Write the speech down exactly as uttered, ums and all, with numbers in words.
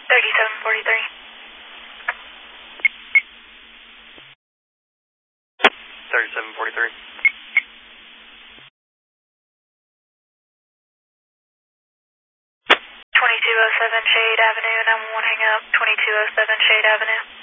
thirty-seven forty-three. thirty-seven forty-three. twenty-two oh seven Shade Avenue, nine one one hang up, twenty-two oh seven Shade Avenue.